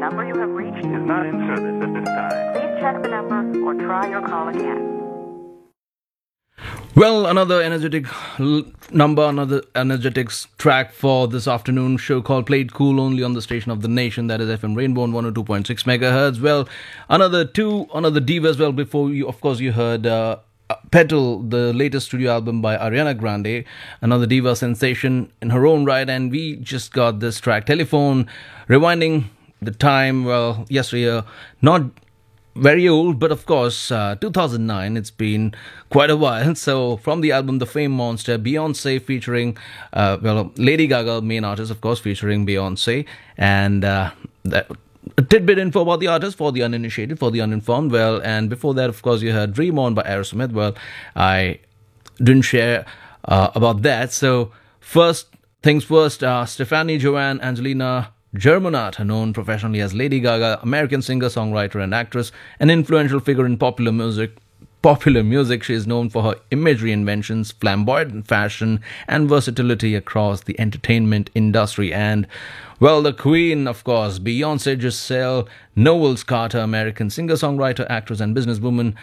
number you have reached is not in service at this time. Please check the number or try your call again. Well, another energetic number, another energetic track for this afternoon show called Played Cool only on the station of the nation, that is FM Rainbow on 102.6 megahertz. Well, another divas. Well, before you, of course, you heard Petal, the latest studio album by Ariana Grande, another diva sensation in her own right, and we just got this track, Telephone, rewinding the time, well, yesteryear, not very old, but of course, 2009, it's been quite a while. So, from the album The Fame Monster, Beyonce featuring, Lady Gaga, main artist, of course, featuring Beyonce, and that, a tidbit info about the artist for the uninitiated, for the uninformed. Well, and before that, of course, you heard Dream On by Aerosmith. Well, I didn't share about that. So, first things first, Stefani Joanne Angelina Germanat, known professionally as Lady Gaga, American singer, songwriter, and actress, an influential figure in popular music. She is known for her imagery inventions, flamboyant fashion, and versatility across the entertainment industry. And, well, the queen, of course, Beyonce Giselle Knowles Carter, American singer, songwriter, actress, and businesswoman,